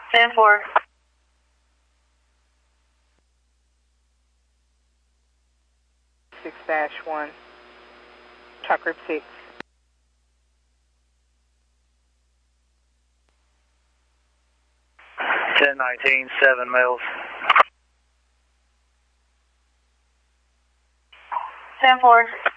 10-4. 6-1. Talk group 6. 1019, 7 mils. 10-4.